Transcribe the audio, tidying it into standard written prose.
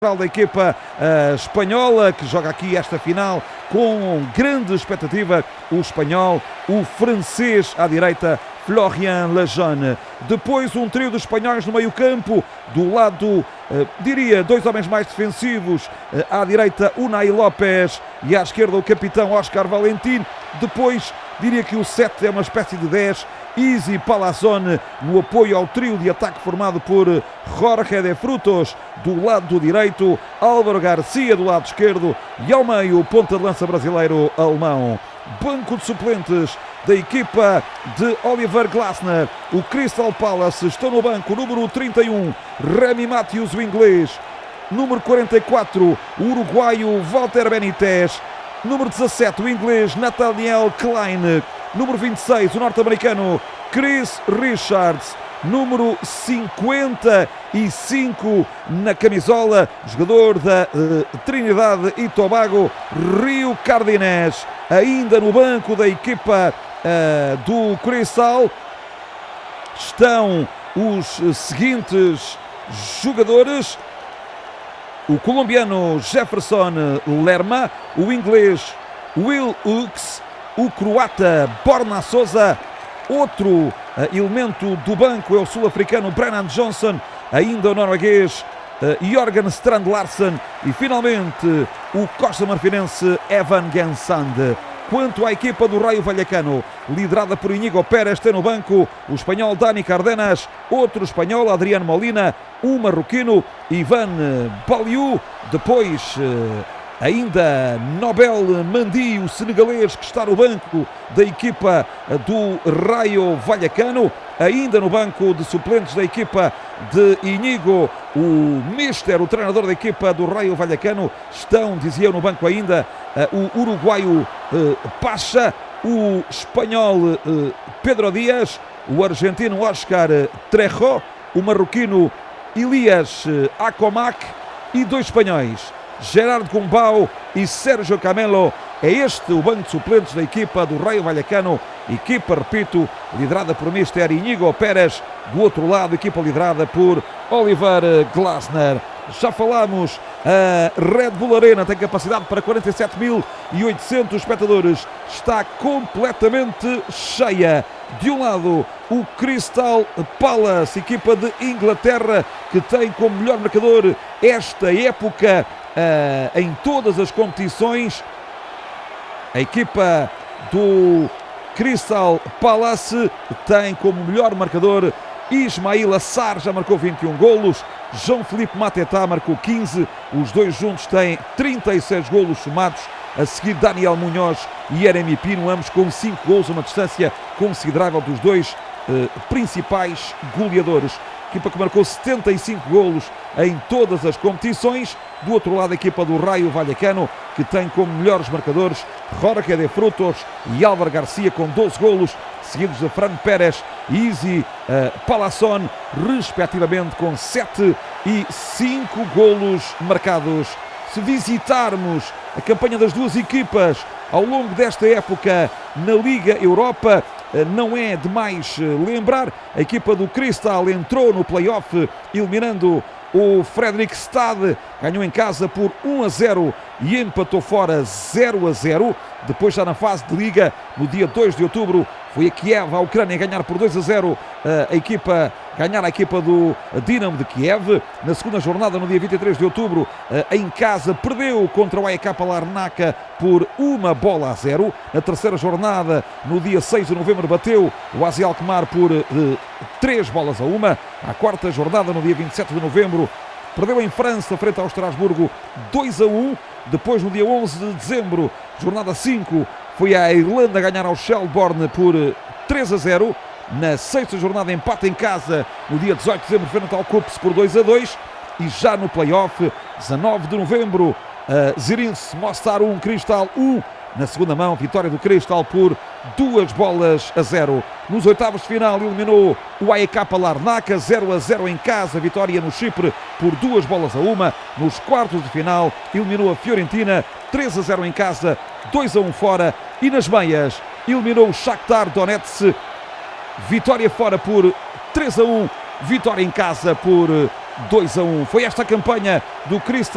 Da equipa espanhola, que joga aqui esta final com grande expectativa, o espanhol, o francês à direita, Florian Lejeune. Depois um trio de espanhóis no meio campo, do lado, diria, dois homens mais defensivos, à direita Unai Lopes e à esquerda o capitão Óscar Valentín. Depois diria que o 7 é uma espécie de 10, Izzy Palazón, no apoio ao trio de ataque formado por Jorge de Frutos do lado direito, Álvaro Garcia do lado esquerdo e ao meio o ponta de lança brasileiro alemão. Banco de suplentes da equipa de Oliver Glasner. O Crystal Palace está no banco, número 31, Remy Matthews, o inglês. Número 44, o uruguaio Walter Benitez. Número 17, o inglês Nathaniel Klein. Número 26, o norte-americano Chris Richards. Número 55 na camisola, jogador da Trinidade e Tobago, Rio Cardinés. Ainda no banco da equipa do Crystal estão os seguintes jogadores: o colombiano Jefferson Lerma, o inglês Will Hughes, o croata Borna Souza. Outro elemento do banco é o sul-africano Brennan Johnson, ainda o norueguês Jorgen Strand Larsen e finalmente o costa-marfinense Evan Gansand. Quanto à equipa do Raio Vallecano, liderada por Íñigo Pérez, tem no banco o espanhol Dani Cardenas, outro espanhol Adrián Molina, um marroquino Ivan Baliu, depois ainda Nobel Mandi, o senegalês, que está no banco da equipa do Raio Vallecano. Ainda no banco de suplentes da equipa de Íñigo, o mister, o treinador da equipa do Raio Vallecano. Estão, dizia eu, no banco ainda o uruguaio Pacha, o espanhol Pedro Díaz, o argentino Oscar Trejo, o marroquino Elias Acomac e dois espanhóis, Gerard Gumbau e Sérgio Camelo. É este o banco de suplentes da equipa do Raio Vallecano, equipa, repito, liderada por mister Íñigo Pérez. Do outro lado, equipa liderada por Oliver Glasner. Já falámos, a Red Bull Arena tem capacidade para 47.800 espectadores, está completamente cheia. De um lado, o Crystal Palace, equipa de Inglaterra, que tem como melhor marcador esta época em todas as competições. A equipa do Crystal Palace tem como melhor marcador Ismail Assar, já marcou 21 golos. João Felipe Mateta marcou 15. Os dois juntos têm 36 golos somados. A seguir, Daniel Munhoz e Yeremy Pino, ambos com 5 golos, uma distância considerável dos dois principais goleadores. Equipa que marcou 75 golos em todas as competições. Do outro lado, a equipa do Raio Vallecano, que tem como melhores marcadores Jorge de Frutos e Álvaro Garcia com 12 golos, seguidos de Fran Pérez e Izzy Palazón, respectivamente, com 7 e 5 golos marcados. Se visitarmos a campanha das duas equipas ao longo desta época na Liga Europa, não é demais lembrar, a equipa do Crystal entrou no play-off eliminando o Fredrikstad, ganhou em casa por 1-0 e empatou fora 0-0. Depois, já na fase de Liga, no dia 2 de outubro, foi a Kiev, a Ucrânia, ganhar por 2-0 a equipa do Dinamo de Kiev. Na segunda jornada, no dia 23 de outubro, em casa, perdeu contra o AEK Larnaca por 1-0. Na terceira jornada, no dia 6 de novembro, bateu o AZ Alkmaar por 3-1. À quarta jornada, no dia 27 de novembro, perdeu em França, frente ao Estrasburgo, 2-1. Depois, no dia 11 de dezembro, jornada 5, foi a Irlanda ganhar ao Shelbourne por 3-0. Na sexta jornada, empate em casa, no dia 18 de dezembro, frente ao Kups por 2-2. E já no play-off, 19 de novembro, Zrinjski Mostar 1, Crystal 1. Na segunda mão, vitória do Crystal por 2-0. Nos oitavos de final, eliminou o AEK Larnaca 0-0 em casa, vitória no Chipre por 2-1. Nos quartos de final, eliminou a Fiorentina 3-0 em casa, 2-1 fora. E nas meias, eliminou o Shakhtar Donetsk, vitória fora por 3-1, vitória em casa por 2-1. Foi esta a campanha do Crystal